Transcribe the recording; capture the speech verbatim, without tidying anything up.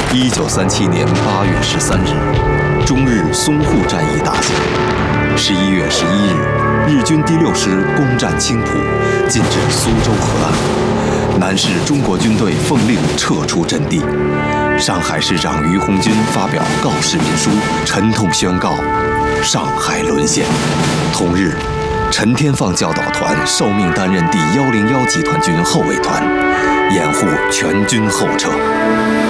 一九三七年八月十三日，中日淞沪战役打响。十一月十一日，日军第六师攻占青浦，进至苏州河岸。南市中国军队奉令撤出阵地。上海市长于鸿钧发表告示民书，沉痛宣告上海沦陷。同日，陈天放教导团受命担任第一零一集团军后卫团，掩护全军后撤。